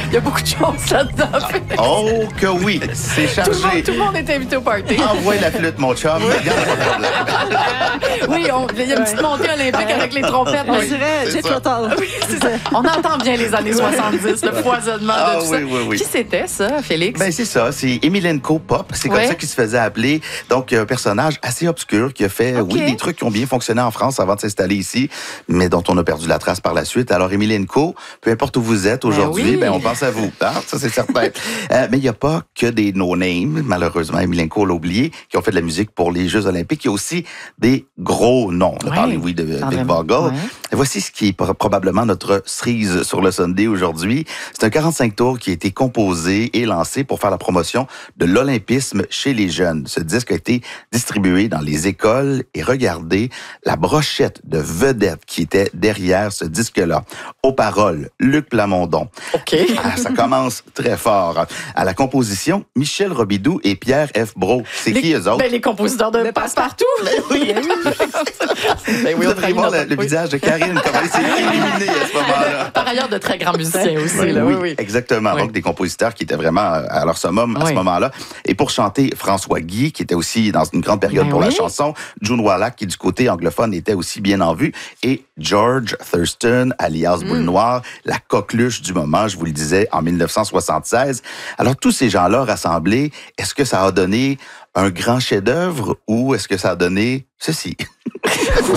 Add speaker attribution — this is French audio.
Speaker 1: Il y a beaucoup de choses là-dedans.
Speaker 2: Oh que oui, c'est chargé.
Speaker 1: Tout le monde est invité au party.
Speaker 2: Envoie la flûte, mon chum. Regarde, pas de problème.
Speaker 1: Oui, il y a une petite montée olympique avec les trompettes.
Speaker 3: On
Speaker 1: Oui,
Speaker 3: dirait
Speaker 2: c'est
Speaker 3: Jet
Speaker 2: ça.
Speaker 3: Rotal.
Speaker 1: c'est ça. On entend bien les années 70, le foisonnement de tout ça.
Speaker 2: Oui.
Speaker 1: Qui c'était, ça, Félix?
Speaker 2: Ben c'est ça, c'est Emelianenko Pop, c'est comme
Speaker 1: Ouais.
Speaker 2: ça qu'il se faisait appeler. Donc un personnage assez obscur qui a fait
Speaker 1: Ok.
Speaker 2: oui des trucs qui ont bien fonctionné en France avant de s'installer ici, mais dont on a perdu la trace par la suite. Alors Emelianenko, peu importe où vous êtes aujourd'hui,
Speaker 1: oui.
Speaker 2: on pense à vous, hein? Ça c'est certain. Mais il n'y a pas que des no-names, malheureusement Emelianenko l'a oublié, qui ont fait de la musique pour les Jeux Olympiques. Il y a aussi des gros noms. On a
Speaker 1: Ouais.
Speaker 2: parlé oui de Big
Speaker 1: Vraiment.
Speaker 2: Bogle.
Speaker 1: Ouais.
Speaker 2: Et voici ce qui est probablement notre cerise sur le Sunday aujourd'hui. C'est un 45 tours qui a été composé et lancé pour faire la promotion de l'olympisme chez les jeunes. Ce disque a été distribué dans les écoles et regardez la brochette de vedettes qui était derrière ce disque-là. Aux paroles, Luc Plamondon.
Speaker 1: OK.
Speaker 2: Ah, ça commence très fort. À la composition, Michel Robidoux et Pierre F. Brault. C'est qui eux autres?
Speaker 1: Ben, les compositeurs de Passe-Partout.
Speaker 2: Oui.
Speaker 1: Ben
Speaker 2: Vous
Speaker 1: on
Speaker 2: devriez
Speaker 1: trahit
Speaker 2: voir
Speaker 1: notre-
Speaker 2: le
Speaker 1: oui.
Speaker 2: visage de Karine, comment il s'est illuminé à ce moment-là.
Speaker 1: Par ailleurs, de très grands musiciens aussi. Là.
Speaker 2: Oui, exactement.
Speaker 1: Oui.
Speaker 2: Donc, des compositeurs qui étaient vraiment à leur summum à ce
Speaker 1: Oui.
Speaker 2: moment-là. Et pour chanter, François Guy, qui était aussi dans une grande période
Speaker 1: Ben
Speaker 2: pour la
Speaker 1: oui.
Speaker 2: chanson. June Wallach, qui du côté anglophone était aussi bien en vue. Et George Thurston, alias Boule Noire, la coqueluche du moment, je vous le disais, en 1976. Alors, tous ces gens-là rassemblés, est-ce que ça a donné un grand chef-d'œuvre ou est-ce que ça a donné ceci?